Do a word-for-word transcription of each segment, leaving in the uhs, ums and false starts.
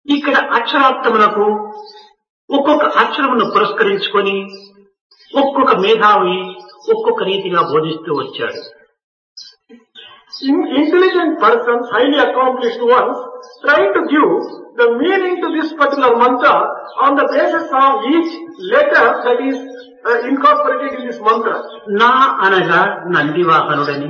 ఇక్కడ అక్షరార్థములకు ఒక్కొక్క అక్షరమును పురస్కరించుకొని ఒక్కొక్క మేధావి ఒక్కొక్క రీతిగా బోధిస్తూ వచ్చాడు. Intelligent persons, highly accomplished ones, try to give the meaning to this particular mantra on the basis of each letter that is uh, incorporated in this mantra. నా అనగా నందివాహనుడని,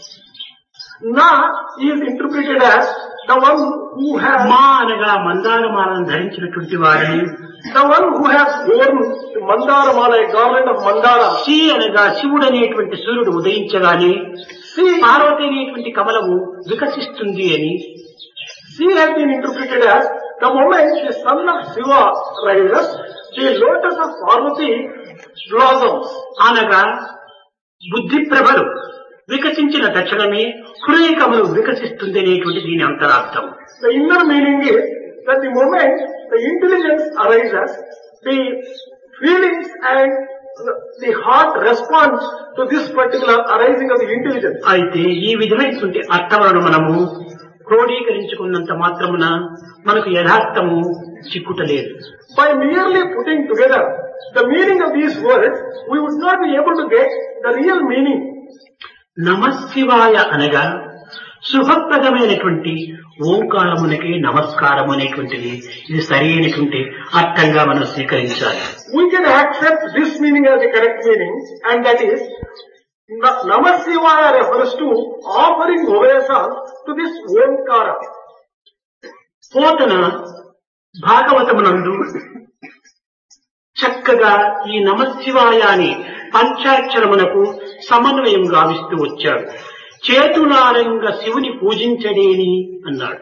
Na is interpreted as the one who has, మా అనగా మందారమాలను ధరించినటువంటి వారిని, the one who has worn the mandara mala, a garland of mandara. Shri అనగా శివుడు అనేటువంటి సూర్యుడు ఉదయించగానే See, పార్వతి అనేటువంటి కమలము వికసిస్తుంది అని, she has been interpreted as the moment the son of Shiva rises, the lotus of Parvati blossoms. అనగా బుద్ధి ప్రభలు వికసించిన తక్షణమే హృదయ కమలు వికసిస్తుంది అనేటువంటి దీని అంతరార్థం. The inner meaning is that the moment the intelligence arises, the feelings and the heart responds to this particular arising of the intelligence. అయితే ఈ విధమైనటువంటి అర్థములను మనము క్రోడీకరించుకున్నంత మాత్రమున మనకు యథార్థము చిక్కుటలేదు. By merely putting together the meaning of these words, we would not be able to get the real meaning. నమశివాయ అనగా శుభప్రదమైనటువంటి ఓంకారమునికి నమస్కారము అనేటువంటిది ఇది సరైనటువంటి అర్థంగా మనం స్వీకరించాలి. We can accept this meaning as the correct meaning, and that is, Namah Shivaya refers to offering obeisance to this Omkara. Pothana భాగవతమునందు చక్కగా ఈ నమశివాయ అని పంచాక్షరమునకు సమన్వయం గావిస్తూ వచ్చాడు. చేతులారంగా శివుని పూజించడేని అన్నాడు.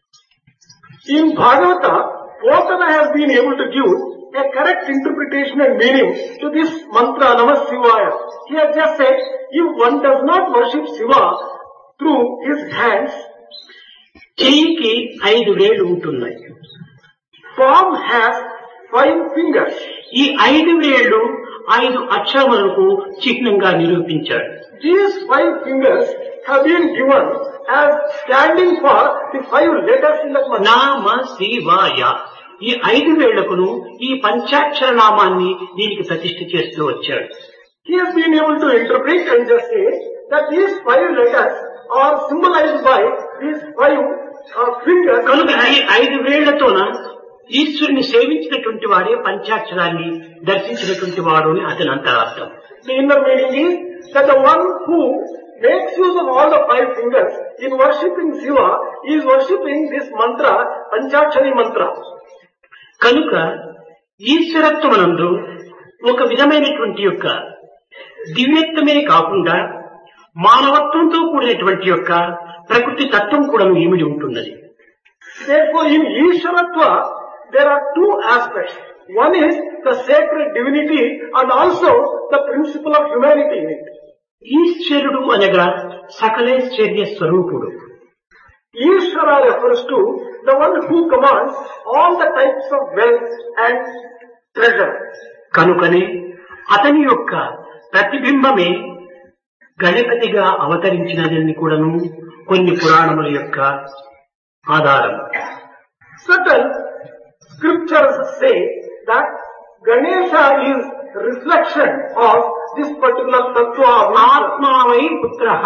In Bhagavata, Potana has been able to give a correct interpretation and meaning to this mantra Namah Shivaya. He has just said, if one does not worship Shiva through his hands, చెయ్యికి ఐదు వేళ్లు ఉంటున్నాయి. palm has five fingers. ఈ ఐదు వేళ్లు ఐదు అక్షరములకు చిహ్నంగా నిరూపించాడు. These five fingers have been given as standing for the five letters in the mantra. నామ శివాయ. ఈ ఐదు వేళ్లకును ఈ పంచాక్షర నామాన్ని దీనికి ప్రతిష్ఠ చేస్తూ వచ్చాడు. He has been able to interpret and just say that these five letters are symbolized by these five uh, fingers. కనుక ఈ ఐదు వేళ్లతోన ఈశ్వరుని సేవించినటువంటి వాడే పంచాక్షరాన్ని దర్శించినటువంటి వాడు అని అతని అంతరార్థం. The inner meaning is that the one who makes use of all the five fingers in worshipping Shiva is worshipping this mantra, Panchakshari mantra. కనుక ఈశ్వరత్వమునందు ఒక విధమైనటువంటి యొక్క దివ్యత్వమే కాకుండా మానవత్వంతో కూడినటువంటి యొక్క ప్రకృతి తత్వం కూడా ఇమిడి ఉంటున్నది. Therefore, in Ishwaratva, there are two aspects. One is the sacred divinity and also the principle of humanity in it. ఈశ్వరుడు అనగా సకలేశ్వర్య స్వరూపుడు. Ishvara refers to the one who commands all the types of wealth and treasure. కనుకనే అతని యొక్క ప్రతిబింబమే గణపతిగా అవతరించినదని కూడాను కొన్ని పురాణముల యొక్క ఆధారం. Certain scriptures say that Ganesha is reflection of this particular tattva of ఆత్మావై పుత్రః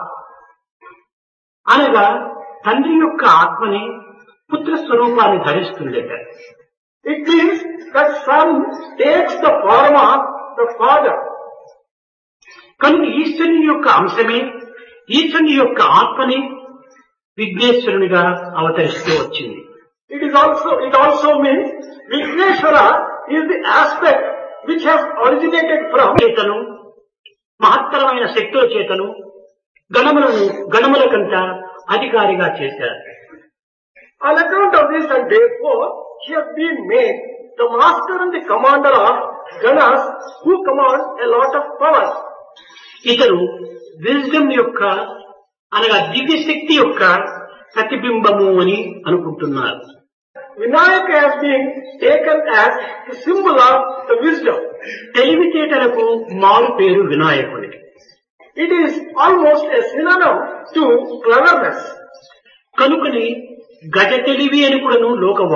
అనగా తండ్రి యొక్క ఆత్మని పుత్ర స్వరూపాన్ని ధరిస్తుందట. It means that son takes the form of the father. కనుక ఈశ్వరుని యొక్క అంశమే ఈశ్వరుని యొక్క ఆత్మని విఘ్నేశ్వరునిగా అవతరిస్తూ వచ్చింది. It is also, it also means Vigneshwara is the aspect which has originated from చేతను మహత్తరమైన శక్తుల చేతను గణములను గణములకంత అధికారిగా చేశారు. On account of this, and therefore he has been made the master and the commander of Ganas, who command a lot of power. ఇతరు wisdom యొక్క అనగా దివ్య శక్తి యొక్క ప్రతిబింబము అని అనుకుంటున్నారు. Vinayaka has been taken as the symbol of the wisdom. తెలివితేటలకు మారు పేరు వినాయకుడికి. It is almost a synonym to cleverness. కనుకని గజ తెలివి అని కూడాను లోక